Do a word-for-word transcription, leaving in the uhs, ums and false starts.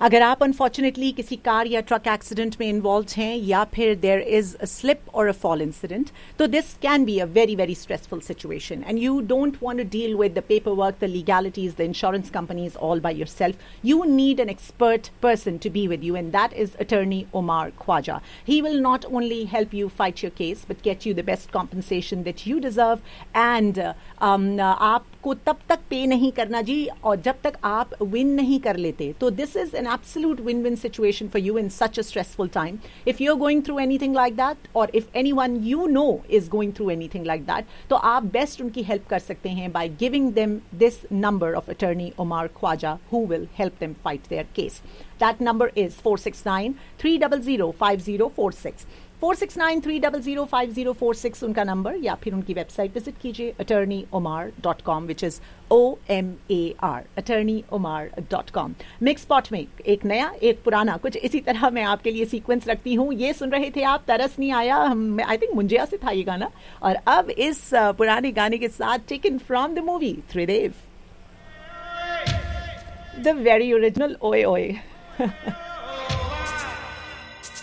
अगर आप अनफॉर्चुनेटली किसी कार या ट्रक एक्सीडेंट में इन्वॉल्व हैं या फिर देयर इज अ स्लिप और अ फॉल इंसिडेंट, तो this can be a very very stressful situation and you don't want to deal with the paper work, the legalities, the insurance companies all by yourself. You need an expert person to be with you, and that is attorney Omar Khwaja. He will not only help you fight your case but get you the best compensation that you deserve, and uh, um, uh, आपको तब तक पे नहीं करना जी और जब तक आप विन नहीं कर लेते. तो this is an absolute win-win situation for you in such a stressful time. If you're going through anything like that, or if anyone you know is going through anything like that, तो आप best उनकी help कर सकते हैं by giving them this number of attorney Omar Khwaja, who will help them fight their case. That number is four six nine, three zero zero, five zero four six. four six nine, three zero zero, five zero four six उनका number, या फिर उनकी website visit कीजिए attorney omar dot com, which is O M A R, attorney omar dot com. Mix spot में एक नया एक पुराना, कुछ इसी तरह मैं आपके लिए सीक्वेंस रखती हूँ. ये सुन रहे थे आप तरस नहीं आया, हम आई थिंक मुंजिया से था ये गाना, और अब इस पुराने गाने के साथ taken from the movie Tridev, the very original ओए ओए.